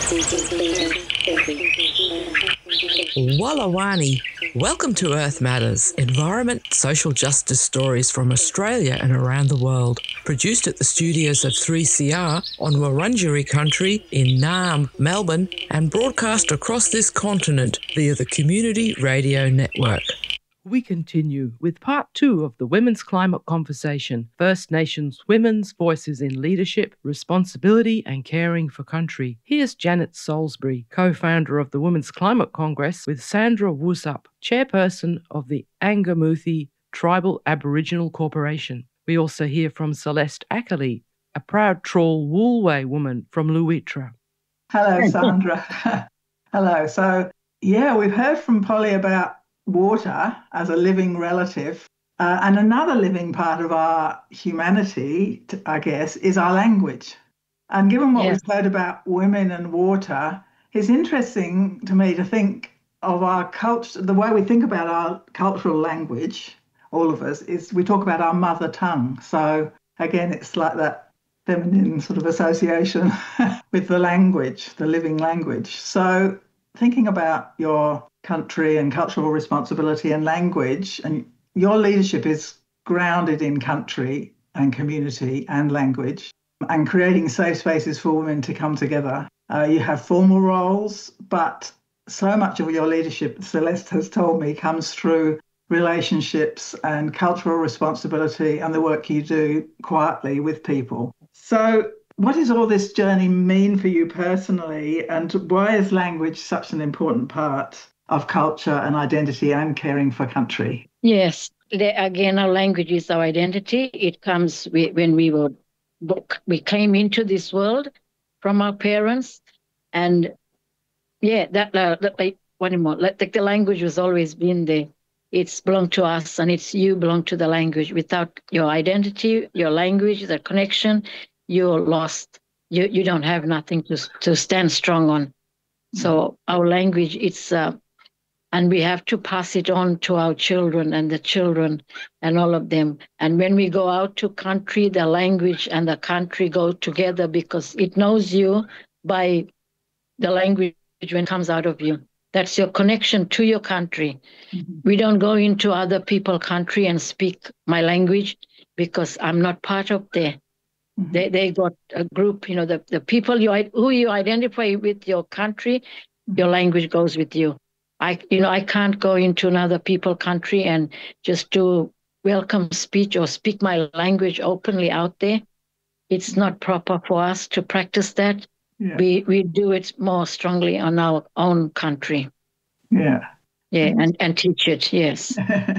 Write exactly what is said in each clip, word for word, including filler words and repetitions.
Walawani, welcome to Earth Matters, environment, social justice stories from Australia and around the world. Produced at the studios of three C R on Wurundjeri country in Naarm, Melbourne, and broadcast across this continent via the Community Radio Network. We continue with part two of the Women's Climate Conversation, First Nations Women's Voices in Leadership, Responsibility and Caring for Country. Here's Janet Salisbury, co-founder of the Women's Climate Congress, with Sandra Woosop, chairperson of the Angamuthi Tribal Aboriginal Corporation. We also hear from Celeste Ackerley, a proud Trawl Woolway woman from Lewitra. Hello, Sandra. Hello. So, yeah, we've heard from Polly about water as a living relative, uh, and another living part of our humanity, I guess, is our language. And given what yes. we've heard about women and water, it's interesting to me to think of our culture, the way we think about our cultural language, all of us, is we talk about our mother tongue. So again, it's like that feminine sort of association with the language, the living language. So thinking about your country and cultural responsibility and language, and your leadership is grounded in country and community and language, and creating safe spaces for women to come together. Uh, you have formal roles, but so much of your leadership, Celeste has told me, comes through relationships and cultural responsibility and the work you do quietly with people. So what does all this journey mean for you personally, and why is language such an important part of culture and identity and caring for country? Yes, again, our language is our identity. It comes when we were we came into this world from our parents, and yeah, that, uh, that like one more. Like the language has always been there. It's belonged to us, and it's you belong to the language. Without your identity, your language, the connection, you're lost. You you don't have nothing to to stand strong on. So our language, it's uh, and we have to pass it on to our children and the children and all of them. And when we go out to country, the language and the country go together, because it knows you by the language when it comes out of you. That's your connection to your country. Mm-hmm. We don't go into other people's country and speak my language, because I'm not part of there. Mm-hmm. They they got a group, you know, the, the people you who you identify with your country, your language goes with you. I, you know, I can't go into another people's country and just do welcome speech or speak my language openly out there. It's not proper for us to practice that. Yeah. We we do it more strongly on our own country. Yeah. Yeah, and, and teach it, yes.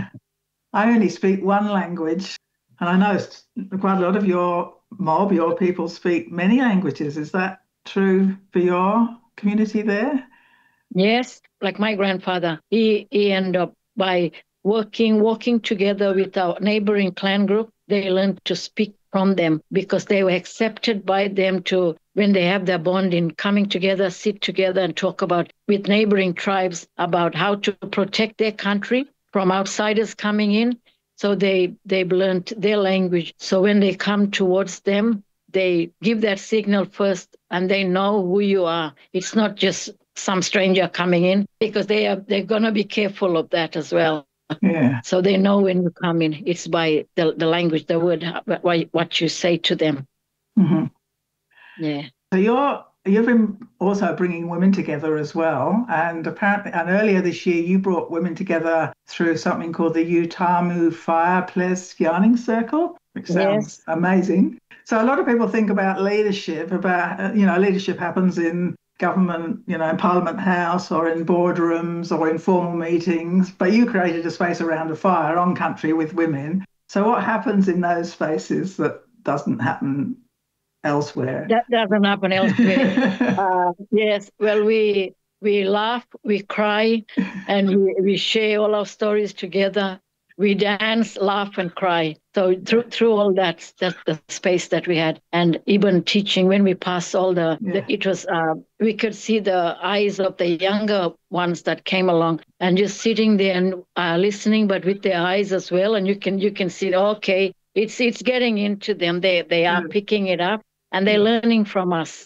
I only speak one language, and I know quite a lot of your mob, your people speak many languages. Is that true for your community there? Yes, like my grandfather, he, he ended up by working, working together with our neighboring clan group. They learned to speak from them, because they were accepted by them to, when they have their bond in coming together, sit together and talk about with neighboring tribes about how to protect their country from outsiders coming in. So they, they've learned their language. So when they come towards them, they give that signal first, and they know who you are. It's not just some stranger coming in, because they are they're gonna be careful of that as well. Yeah. So they know when you come in. It's by the the language, the word, what you say to them. Mm-hmm. Yeah. So you're you've been also bringing women together as well, and apparently, and earlier this year you brought women together through something called the Utamu Fireplace Yarning Circle, which sounds yes. amazing. So a lot of people think about leadership, about you know leadership happens in government, you know, in Parliament House or in boardrooms or in formal meetings, but you created a space around a fire on country with women. So what happens in those spaces that doesn't happen elsewhere? That doesn't happen elsewhere. uh, yes, well, we we laugh, we cry, and we, we share all our stories together. We dance, laugh, and cry. So through through all that, that's the space that we had. And even teaching, when we passed all the, yeah. the it was, uh, we could see the eyes of the younger ones that came along, and just sitting there and uh, listening, but with their eyes as well. And you can you can see, okay, it's it's getting into them. They they are yeah. picking it up, and they're yeah. learning from us.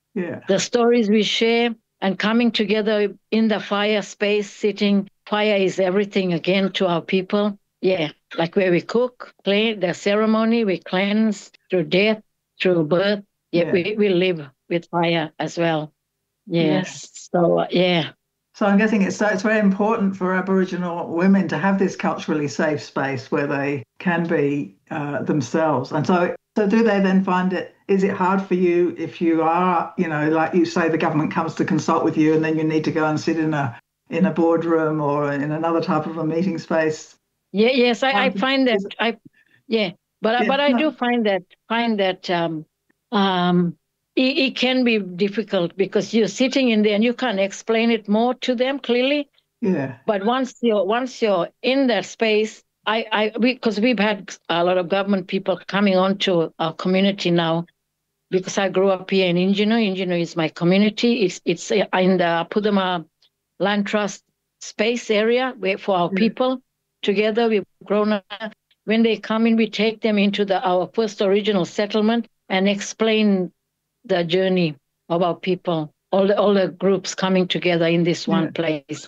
Yeah. The stories we share and coming together in the fire space, sitting. Fire is everything again to our people. Yeah, like where we cook, clean, the ceremony, we cleanse through death, through birth. Yeah, Yeah. we, we live with fire as well. Yes. Yeah. So, uh, yeah. So I'm guessing it's, it's very important for Aboriginal women to have this culturally safe space where they can be uh, themselves. And so, so do they then find it, is it hard for you if you are, you know, like you say, the government comes to consult with you and then you need to go and sit in a in a boardroom or in another type of a meeting space? Yeah, yes, I, I find that, I, yeah, but, yeah, but I no. do find that, find that, um, um, It, it can be difficult because you're sitting in there and you can't explain it more to them clearly. Yeah. But once you're once you're in that space, I I because we, we've had a lot of government people coming onto our community now, because I grew up here in Ingenu. Ingenu is my community. It's it's in the Puduma Land Trust space area where for our Yeah. people together we've grown up. When they come in, we take them into the our first original settlement and explain the journey of our people, all the, all the groups coming together in this one Yeah. place.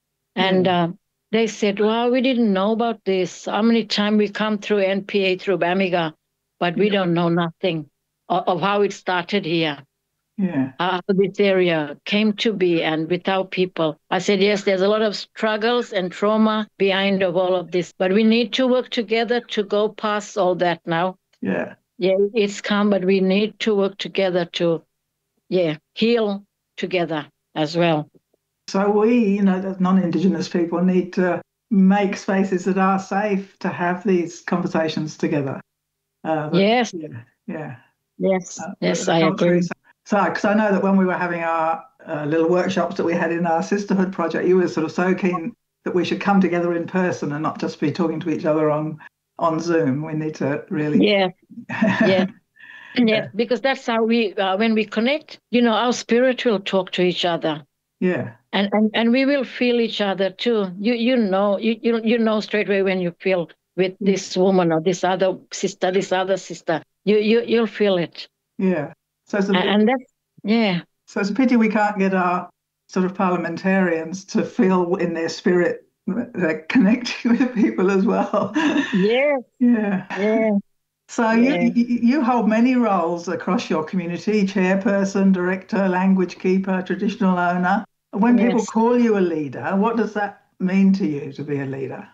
And Yeah. uh, they said, well, we didn't know about this. How many times we come through N P A, through Bamiga, but we Yeah. don't know nothing of, of how it started here. Yeah. How this area came to be and with our people. I said, yes, there's a lot of struggles and trauma behind of all of this, but we need to work together to go past all that now. Yeah. Yeah, it's come, but we need to work together to, yeah, heal together as well. So we, you know, as non-Indigenous people, need to make spaces that are safe to have these conversations together. Uh, that, yes. Yeah. Yeah. Yes. Uh, yes, I agree. So, because I know that when we were having our uh, little workshops that we had in our sisterhood project, you were sort of so keen that we should come together in person and not just be talking to each other on on Zoom. We need to really. Yeah. yeah. Yeah, because that's how we, uh, when we connect, you know, our spirit will talk to each other. Yeah. And and, and we will feel each other too. You you know, you, you you know straight away when you feel with this woman or this other sister, this other sister. You you you'll feel it. Yeah. So it's a and, and that's yeah. So it's a pity we can't get our sort of parliamentarians to feel in their spirit they're connecting with people as well. Yes. Yeah. Yeah. So yeah. you, you you hold many roles across your community: chairperson, director, language keeper, traditional owner. When Yes. people call you a leader, what does that mean to you to be a leader?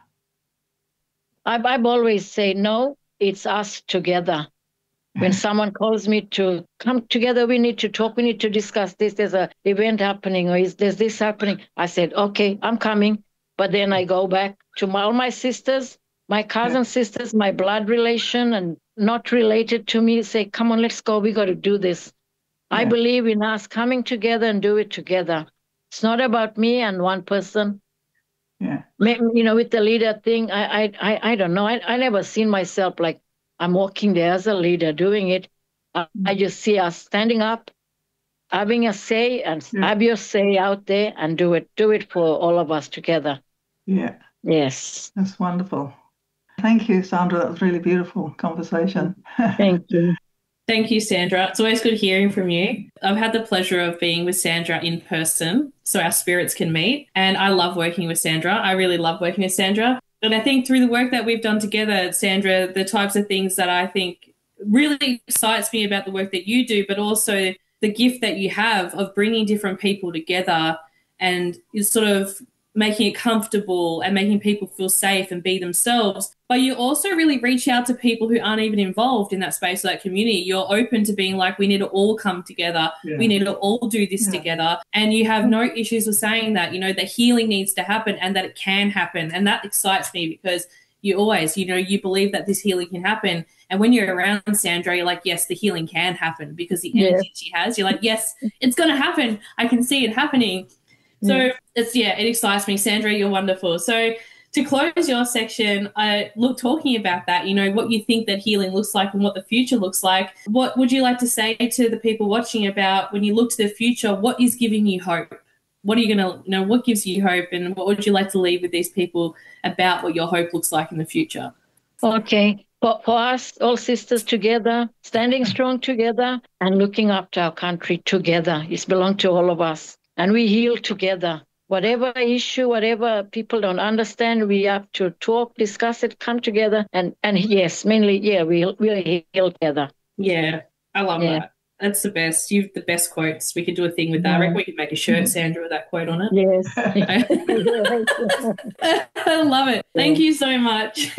I've, I've always say, no, it's us together. When someone calls me to come together, we need to talk, we need to discuss this, there's an event happening, or is there's this happening. I said, okay, I'm coming. But then I go back to my, all my sisters, my cousin sisters, my blood relation and not related to me, say, come on, let's go, we got to do this. Yeah. I believe in us coming together and do it together. It's not about me and one person. Yeah. You know, with the leader thing, I I I, I don't know. I, I never seen myself like I'm walking there as a leader doing it. I, I just see us standing up, having a say, and yeah. have your say out there and do it. Do it for all of us together. Yeah. Yes. That's wonderful. Thank you, Sandra. That was a really beautiful conversation. Thank you. Thank you, Sandra. It's always good hearing from you. I've had the pleasure of being with Sandra in person, so our spirits can meet. And I love working with Sandra. I really love working with Sandra. And I think through the work that we've done together, Sandra, the types of things that I think really excites me about the work that you do, but also the gift that you have of bringing different people together and is sort of making it comfortable and making people feel safe and be themselves. But you also really reach out to people who aren't even involved in that space, that community. You're open to being like, we need to all come together. Yeah. We need to all do this yeah. together. And you have no issues with saying that, you know, that healing needs to happen and that it can happen. And that excites me because you always, you know, you believe that this healing can happen. And when you're around Sandra, you're like, yes, the healing can happen because the energy yeah. she has, you're like, yes, it's going to happen. I can see it happening. So yeah. it's, yeah, it excites me. Sandra, you're wonderful. So to close your section, I look talking about that, you know, what you think that healing looks like and what the future looks like. What would you like to say to the people watching about when you look to the future, what is giving you hope? What are you going to, you know, what gives you hope and what would you like to leave with these people about what your hope looks like in the future? Okay. For, for us, all sisters together, standing strong together and looking after our country together. It's belonged to all of us. And we heal together. Whatever issue, whatever people don't understand, we have to talk, discuss it, come together. And, and yes, mainly, yeah, we'll, we'll heal together. Yeah, I love Yeah. that. That's the best. You've the best quotes. We could do a thing with that. I reckon we could make a shirt, Sandra, with that quote on it. Yes. I love it. Thank you so much.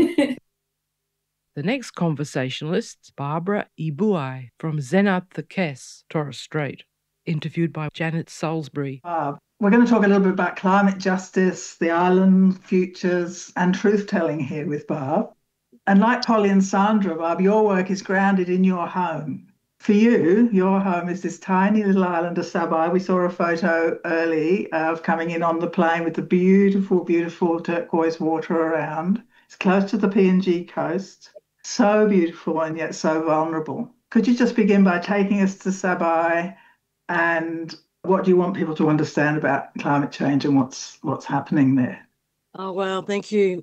The next conversationalist, Barbara Ibuai from Zenat the Kes, Torres Strait, interviewed by Janet Salisbury. Uh, we're going to talk a little bit about climate justice, the island futures, and truth-telling here with Barb. And like Polly and Sandra, Barb, your work is grounded in your home. For you, your home is this tiny little island of Sabai. We saw a photo early of coming in on the plane with the beautiful, beautiful turquoise water around. It's close to the P N G coast. So beautiful and yet so vulnerable. Could you just begin by taking us to Sabai, and what do you want people to understand about climate change and what's what's happening there? Oh, wow. Thank you.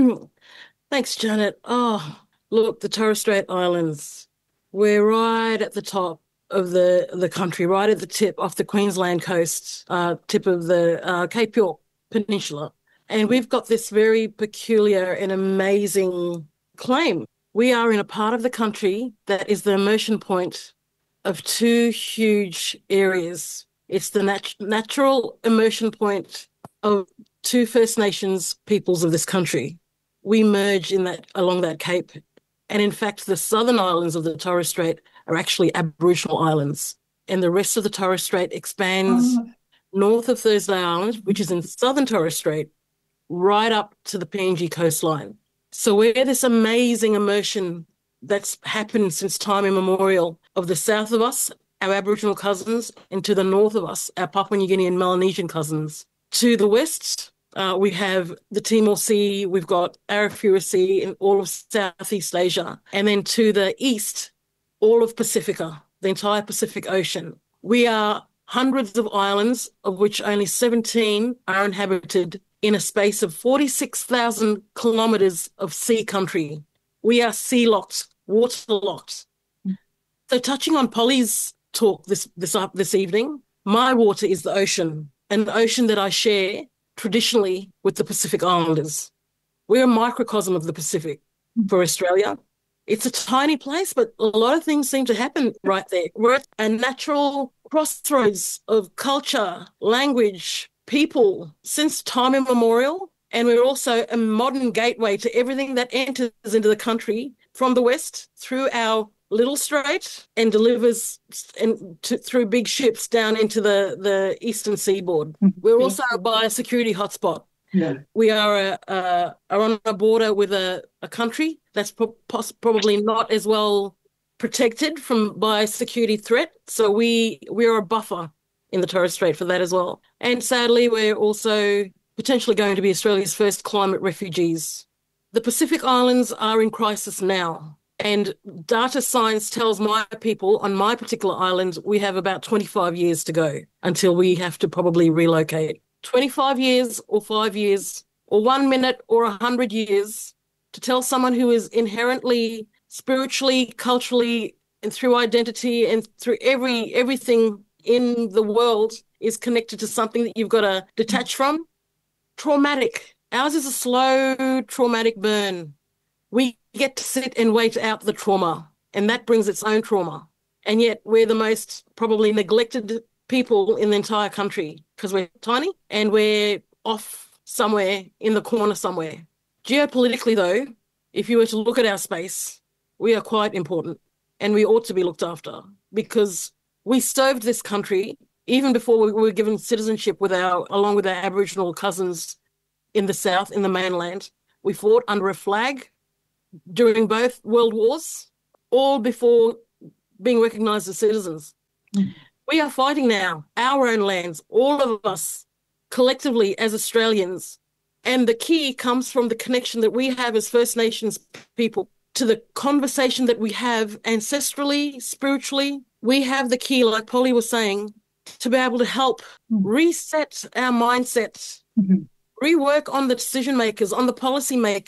Thanks, Janet. Oh, look, the Torres Strait Islands. We're right at the top of the, the country, right at the tip off the Queensland coast, uh, tip of the uh, Cape York Peninsula. And we've got this very peculiar and amazing claim. We are in a part of the country that is the immersion point of two huge areas. It's the nat- natural immersion point of two First Nations peoples of this country. We merge in that along that cape. And in fact, the southern islands of the Torres Strait are actually Aboriginal islands. And the rest of the Torres Strait expands oh. north of Thursday Island, which is in southern Torres Strait, right up to the P N G coastline. So we're this amazing immersion that's happened since time immemorial of the south of us, our Aboriginal cousins, and to the north of us, our Papua New Guinea and Melanesian cousins. To the west, uh, we have the Timor Sea, we've got Arafura Sea and all of Southeast Asia. And then to the east, all of Pacifica, the entire Pacific Ocean. We are hundreds of islands, of which only seventeen are inhabited in a space of forty-six thousand kilometres of sea country. We are sea-locked, water-locked. Mm. So touching on Polly's talk this this up this evening, my water is the ocean, an ocean that I share traditionally with the Pacific Islanders. We're a microcosm of the Pacific for Australia. It's a tiny place, but a lot of things seem to happen right there. We're at a natural crossroads of culture, language, people since time immemorial, and we're also a modern gateway to everything that enters into the country from the west through our little strait and delivers and to, through big ships down into the, the eastern seaboard. We're also a biosecurity hotspot. Yeah. We are a, a, are on a border with a, a country that's pro- poss- probably not as well protected from biosecurity threat, so we we're a buffer in the Torres Strait for that as well. And sadly, we're also potentially going to be Australia's first climate refugees. The Pacific Islands are in crisis now, and data science tells my people on my particular island we have about twenty-five years to go until we have to probably relocate. twenty-five years or five years or one minute or one hundred years to tell someone who is inherently, spiritually, culturally, and through identity and through every everything in the world is connected to something that you've got to detach from. Traumatic. Ours is a slow, traumatic burn. We get to sit and wait out the trauma, and that brings its own trauma. And yet we're the most probably neglected people in the entire country because we're tiny and we're off somewhere in the corner somewhere. Geopolitically, though, if you were to look at our space, we are quite important and we ought to be looked after because we served this country even before we were given citizenship with our, along with our Aboriginal cousins in the south, in the mainland. We fought under a flag during both world wars, all before being recognised as citizens. Mm. We are fighting now, our own lands, all of us, collectively as Australians. And the key comes from the connection that we have as First Nations people to the conversation that we have ancestrally, spiritually. We have the key, like Polly was saying, to be able to help mm-hmm. reset our mindset, mm-hmm. rework on the decision makers, on the policy makers,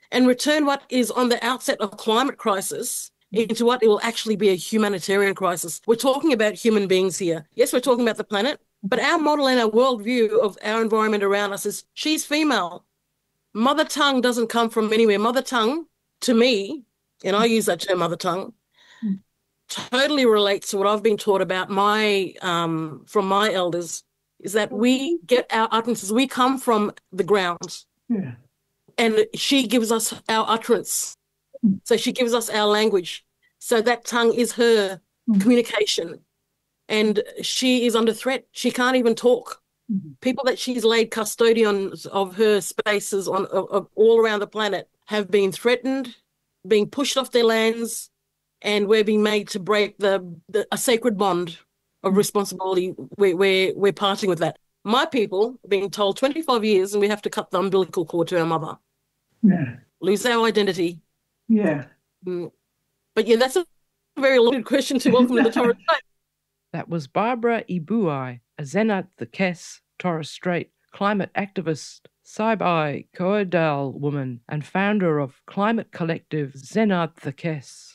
and return what is on the outset of climate crisis into what it will actually be a humanitarian crisis. We're talking about human beings here. Yes, we're talking about the planet, but our model and our worldview of our environment around us is she's female. Mother tongue doesn't come from anywhere. Mother tongue, to me, and I use that term mother tongue, totally relates to what I've been taught about my um, from my elders, is that we get our utterances. We come from the ground. Yeah. And she gives us our utterance. So she gives us our language. So that tongue is her mm. communication. And she is under threat. She can't even talk. Mm-hmm. People that she's laid custodians of her spaces on of, of all around the planet have been threatened, being pushed off their lands, and we're being made to break the, the a sacred bond of responsibility. We're, we're, we're parting with that. My people are being told twenty-five years and we have to cut the umbilical cord to our mother. Yeah. Lose our identity. Yeah. Mm. But yeah, that's a very loaded question to welcome to the Torres Strait. That was Barbara Ibuai, a Zenat the Kes, Torres Strait climate activist, Saibai Koadal woman, and founder of climate collective Zenat the Kes.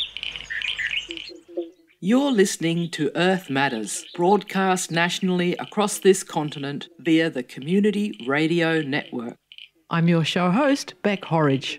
You're listening to Earth Matters, broadcast nationally across this continent via the Community Radio Network. I'm your show host, Beck Horridge.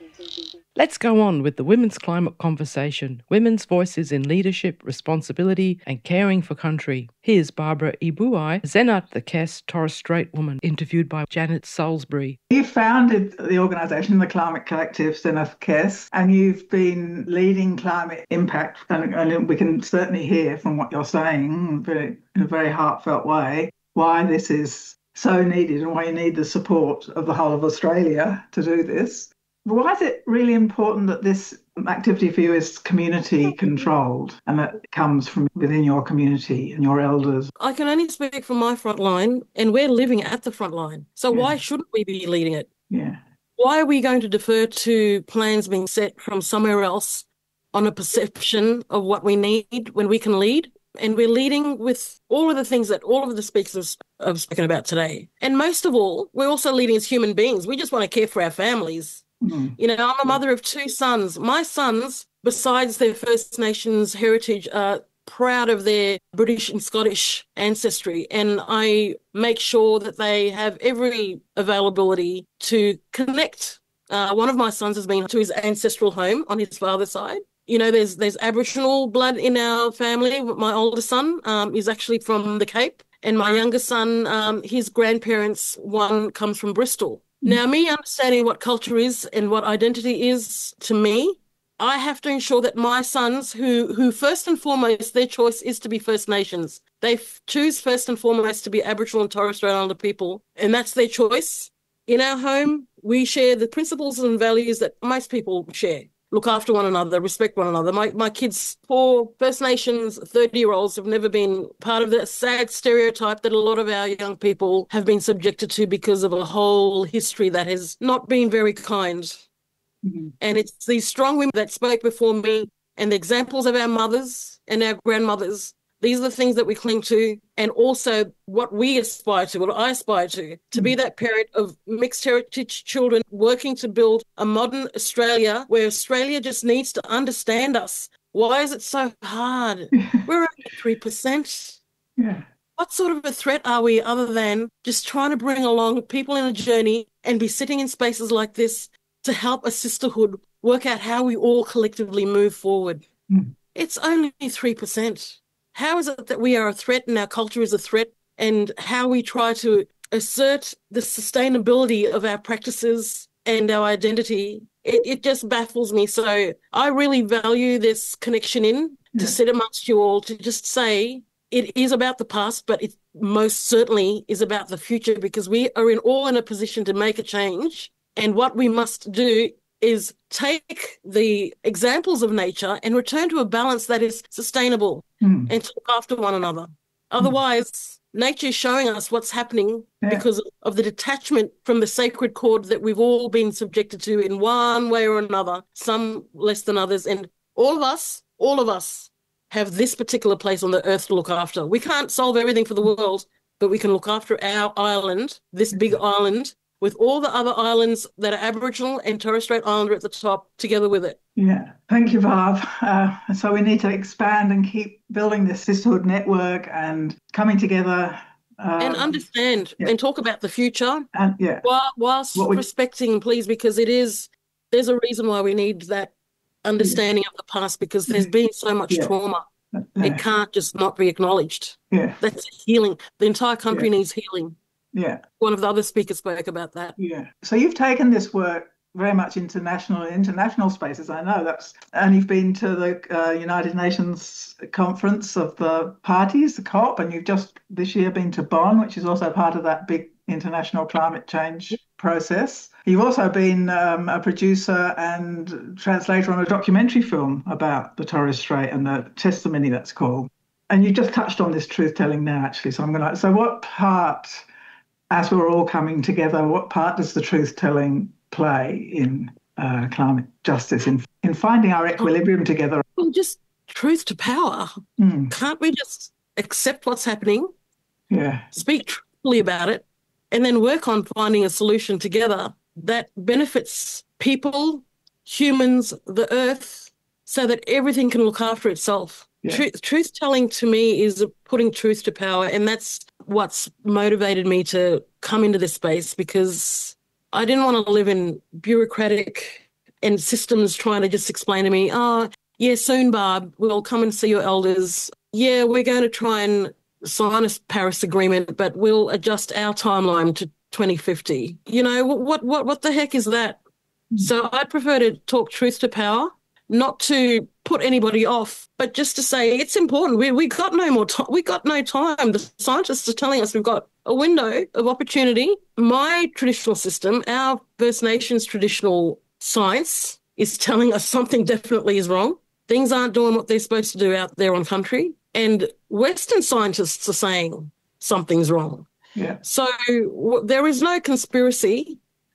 Let's go on with the Women's Climate Conversation, women's voices in leadership, responsibility and caring for country. Here's Barbara Ibuai, Zenat the Kes, Torres Strait woman, interviewed by Janet Salisbury. You founded the organisation, the Climate Collective, Zenat the Kes, and you've been leading climate impact, and, and we can certainly hear from what you're saying very, in a very heartfelt way why this is so needed and why you need the support of the whole of Australia to do this. Why is it really important that this activity for you is community controlled and that it comes from within your community and your elders? I can only speak from my front line, and we're living at the front line. So yeah. Why shouldn't we be leading it? Yeah. Why are we going to defer to plans being set from somewhere else on a perception of what we need when we can lead? And we're leading with all of the things that all of the speakers have spoken about today. And most of all, we're also leading as human beings. We just want to care for our families. Mm. You know, I'm a mother of two sons. My sons, besides their First Nations heritage, are proud of their British and Scottish ancestry. And I make sure that they have every availability to connect. Uh, one of my sons has been to his ancestral home on his father's side. You know, there's there's Aboriginal blood in our family. My older son um, is actually from the Cape. And my younger son, um, his grandparents, one comes from Bristol. Now, me understanding what culture is and what identity is to me, I have to ensure that my sons, who who first and foremost, their choice is to be First Nations. They f- choose first and foremost to be Aboriginal and Torres Strait Islander people, and that's their choice. In our home, we share the principles and values that most people share. Look after one another, respect one another. My my kids, four First Nations thirty-year-olds, have never been part of the sad stereotype that a lot of our young people have been subjected to because of a whole history that has not been very kind. Mm-hmm. And it's these strong women that spoke before me and the examples of our mothers and our grandmothers. These are the things that we cling to, and also what we aspire to, what I aspire to, to be that parent of mixed heritage children working to build a modern Australia where Australia just needs to understand us. Why is it so hard? We're only three percent. Yeah. What sort of a threat are we other than just trying to bring along people in a journey and be sitting in spaces like this to help a sisterhood work out how we all collectively move forward? Mm. It's only three percent. How is it that we are a threat and our culture is a threat, and how we try to assert the sustainability of our practices and our identity? It, it just baffles me. So I really value this connection in yeah. to sit amongst you all to just say it is about the past, but it most certainly is about the future, because we are in all in a position to make a change. And what we must do is take the examples of nature and return to a balance that is sustainable mm. and to look after one another. Otherwise, mm. nature is showing us what's happening yeah. because of the detachment from the sacred cord that we've all been subjected to in one way or another, some less than others. And all of us, all of us have this particular place on the earth to look after. We can't solve everything for the world, but we can look after our island, this big island, with all the other islands that are Aboriginal and Torres Strait Islander at the top together with it. Yeah, thank you, Barb. Uh, so we need to expand and keep building this sisterhood network and coming together. Um, and understand yeah. and talk about the future. And yeah, while, whilst we, respecting, please, because it is, there's a reason why we need that understanding yeah. of the past, because there's been so much yeah. trauma. Yeah. It can't just not be acknowledged. Yeah. That's healing. The entire country yeah. needs healing. Yeah. One of the other speakers spoke about that. Yeah. So you've taken this work very much international international spaces. I know that's, and you've been to the uh, United Nations conference of the parties, the COP, and you've just this year been to Bonn, which is also part of that big international climate change process. You've also been um, a producer and translator on a documentary film about the Torres Strait and the testimony that's called. And you just touched on this truth-telling now, actually. So I'm going to. So what part, as we're all coming together, what part does the truth-telling play in uh, climate justice, in in finding our equilibrium together? Well, just truth to power. Mm. Can't we just accept what's happening? Yeah. Speak truthfully about it, and then work on finding a solution together that benefits people, humans, the earth, so that everything can look after itself. Yeah. Truth, truth telling to me is putting truth to power, and that's what's motivated me to come into this space, because I didn't want to live in bureaucratic and systems trying to just explain to me, oh, yeah, soon, Barb, we'll come and see your elders. Yeah, we're going to try and sign a Paris Agreement, but we'll adjust our timeline to twenty fifty. You know, what what what the heck is that? Mm. So I'd prefer to talk truth to power, not to put anybody off, but just to say it's important. We we got no more time. We got no time. The scientists are telling us we've got a window of opportunity. My traditional system, our First Nations traditional science, is telling us something definitely is wrong. Things aren't doing what they're supposed to do out there on country. And Western scientists are saying something's wrong. Yeah. So w- there is no conspiracy.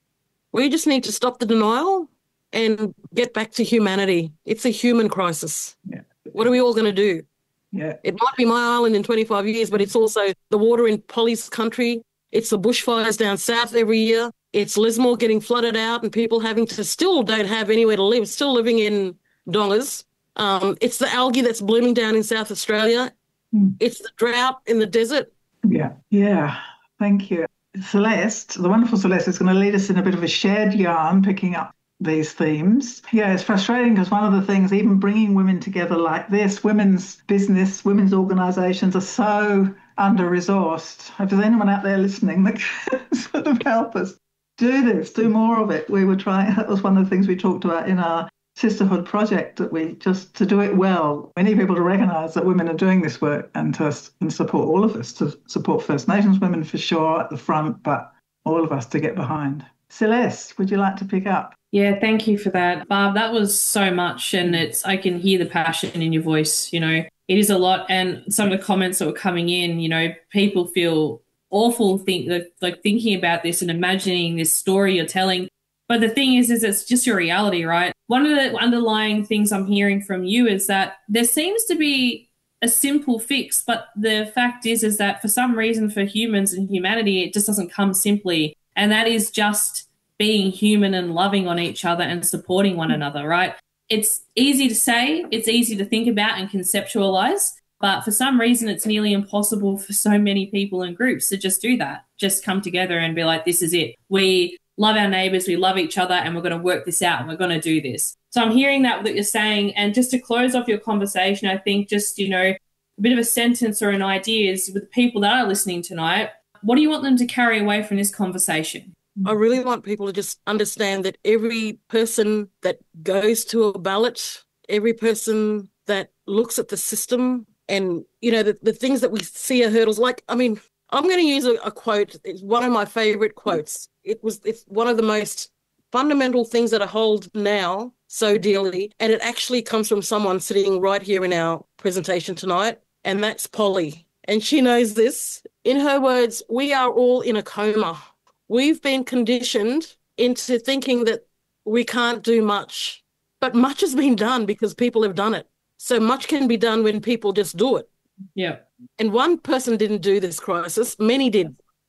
We just need to stop the denial and get back to humanity. It's a human crisis. Yeah. What are we all going to do? Yeah. It might be my island in twenty-five years, but it's also the water in Polly's country. It's the bushfires down south every year. It's Lismore getting flooded out and people having to still don't have anywhere to live, still living in dongas. Um, it's the algae that's blooming down in South Australia. Mm. It's the drought in the desert. Yeah. Yeah. Thank you. Celeste, the wonderful Celeste, is going to lead us in a bit of a shared yarn, picking up these themes. Yeah, it's frustrating because one of the things, even bringing women together like this, women's business, women's organisations are so under-resourced. If there's anyone out there listening that can sort of help us do this, do more of it. We were trying, that was one of the things we talked about in our Sisterhood project, that we just, to do it well, we need people to recognise that women are doing this work and to and support all of us, to support First Nations women for sure at the front, but all of us to get behind. Celeste, would you like to pick up? Yeah, thank you for that, Barb. That was so much, and it's I can hear the passion in your voice. You know, it is a lot, and some of the comments that were coming in, you know, people feel awful think like, like thinking about this and imagining this story you're telling. But the thing is, is it's just your reality, right? One of the underlying things I'm hearing from you is that there seems to be a simple fix, but the fact is, is that for some reason for humans and humanity, it just doesn't come simply. And that is just being human and loving on each other and supporting one another, right? It's easy to say, it's easy to think about and conceptualize, but for some reason it's nearly impossible for so many people and groups to just do that, just come together and be like, this is it. We love our neighbours, we love each other, and we're going to work this out and we're going to do this. So I'm hearing that that you're saying, and just to close off your conversation, I think just, you know, a bit of a sentence or an idea is with the people that are listening tonight, what do you want them to carry away from this conversation? I really want people to just understand that every person that goes to a ballot, every person that looks at the system and, you know, the, the things that we see are hurdles. Like, I mean, I'm going to use a, a quote. It's one of my favourite quotes. It was, it's one of the most fundamental things that I hold now so dearly, and it actually comes from someone sitting right here in our presentation tonight, and that's Polly. And she knows this. In her words, we are all in a coma. We've been conditioned into thinking that we can't do much, but much has been done because people have done it. So much can be done when people just do it. Yeah. And one person didn't do this crisis, many did.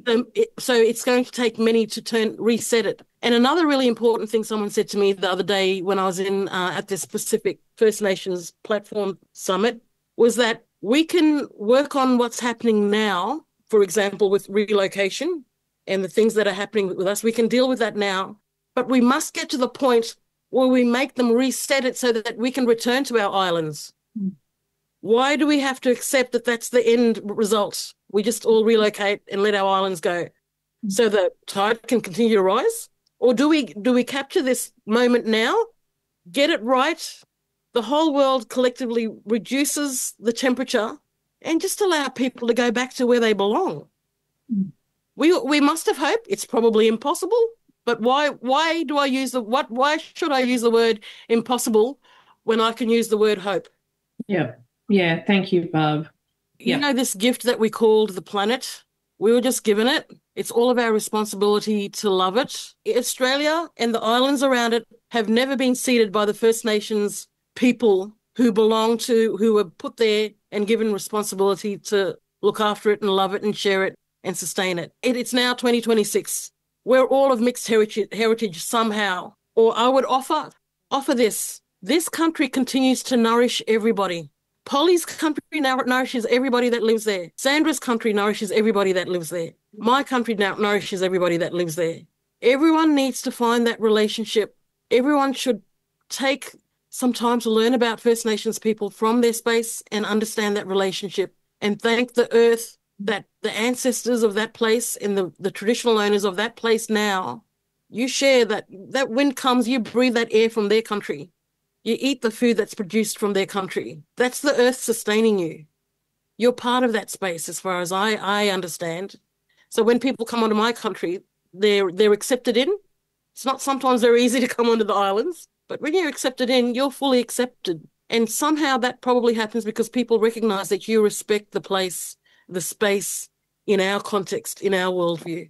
Um, it, so it's going to take many to turn reset it. And another really important thing someone said to me the other day when I was in uh, at this Pacific First Nations Platform Summit was that we can work on what's happening now, for example, with relocation and the things that are happening with us. We can deal with that now, but we must get to the point where we make them reset it so that we can return to our islands. Mm. Why do we have to accept that that's the end result? We just all relocate and let our islands go so the tide can continue to rise? Or do we do we capture this moment now, get it right, the whole world collectively reduces the temperature and just allow people to go back to where they belong? Mm. We we must have hope. It's probably impossible, but why why do I use the what why should I use the word impossible when I can use the word hope? Yeah. Yeah, thank you, Barb. You Yeah. know, this gift that we called the planet, we were just given it. It's all of our responsibility to love it. Australia and the islands around it have never been ceded by the First Nations people who belong to, who were put there and given responsibility to look after it and love it and share it and sustain it. it it's now twenty twenty-six. We're all of mixed heritage, heritage somehow. Or I would offer, offer this. This country continues to nourish everybody. Polly's country now nourishes everybody that lives there. Sandra's country nourishes everybody that lives there. My country now nourishes everybody that lives there. Everyone needs to find that relationship. Everyone should take some time to learn about First Nations people from their space and understand that relationship and thank the earth that the ancestors of that place and the, the traditional owners of that place now, you share that, that wind comes, you breathe that air from their country. You eat the food that's produced from their country. That's the earth sustaining you. You're part of that space as far as I, I understand. So when people come onto my country, they're they're accepted in. It's not sometimes very easy to come onto the islands, but when you're accepted in, you're fully accepted. And somehow that probably happens because people recognise that you respect the place, the space in our context, in our worldview.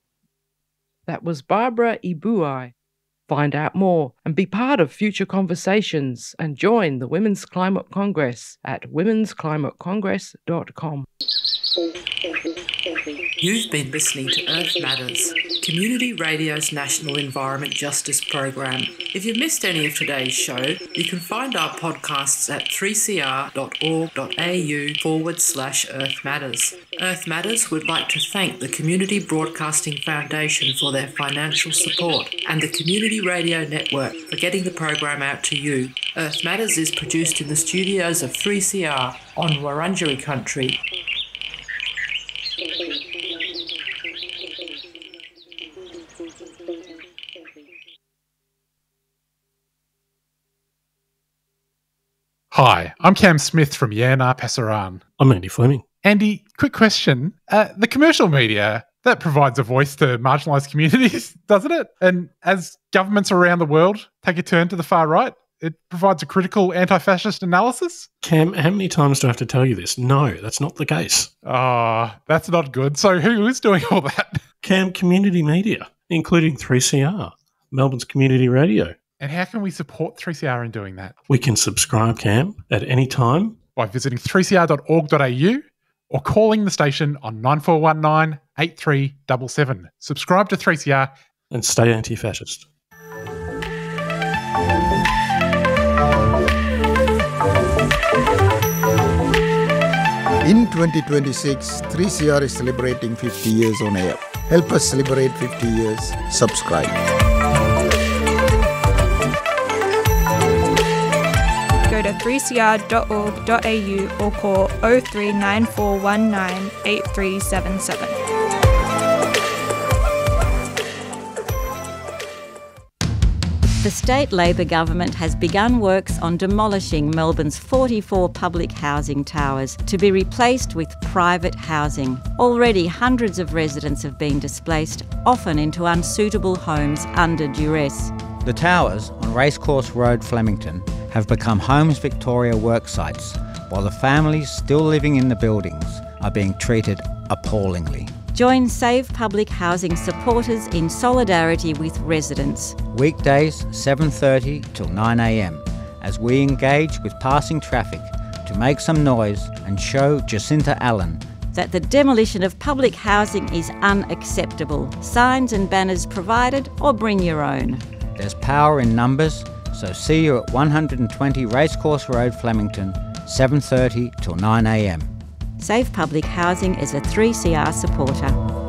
That was Barbara Ibuai. Find out more and be part of future conversations and join the Women's Climate Congress at womens climate congress dot com. You've been listening to Earth Matters, Community Radio's National Environment Justice Program. If you've missed any of today's show, you can find our podcasts at three c r dot org dot a u forward slash Earth Matters. Earth Matters would like to thank the Community Broadcasting Foundation for their financial support and the Community Radio Network for getting the program out to you. Earth Matters is produced in the studios of three C R on Wurundjeri country. Hi, I'm Cam Smith from Yanar Pasaran. I'm Andy Fleming. Andy, quick question. Uh, the commercial media, that provides a voice to marginalised communities, doesn't it? And as governments around the world take a turn to the far right, it provides a critical anti-fascist analysis? Cam, how many times do I have to tell you this? No, that's not the case. Oh, that's not good. So who is doing all that? Cam, community media, including three C R, Melbourne's community radio. And how can we support three C R in doing that? We can subscribe, Cam, at any time. By visiting three c r dot org dot a u or calling the station on nine four one nine, eight three seven seven. Subscribe to three C R. And stay anti-fascist. In twenty twenty-six, three C R is celebrating fifty years on air. Help us celebrate fifty years. Subscribe. Go to three c r dot org dot a u or call oh three nine four one nine eight three seven seven. The state Labor government has begun works on demolishing Melbourne's forty-four public housing towers to be replaced with private housing. Already hundreds of residents have been displaced, often into unsuitable homes under duress. The towers on Racecourse Road, Flemington, have become Homes Victoria work sites, while the families still living in the buildings are being treated appallingly. Join Save Public Housing supporters in solidarity with residents. Weekdays seven thirty till nine a m as we engage with passing traffic to make some noise and show Jacinta Allen that the demolition of public housing is unacceptable. Signs and banners provided, or bring your own. There's power in numbers, so see you at one hundred twenty Racecourse Road, Flemington, seven thirty till nine a m. Save Public Housing is a three C R supporter.